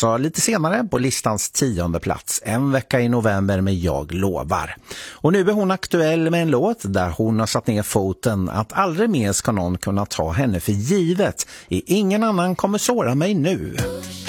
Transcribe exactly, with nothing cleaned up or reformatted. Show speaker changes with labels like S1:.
S1: alltså lite senare på listans tionde plats. En vecka i november med Jag lovar. Och nu är hon aktuell med en låt där hon har satt ner foten att aldrig mer ska någon kunna ta henne för givet. Ingen annan kommer såra mig nu.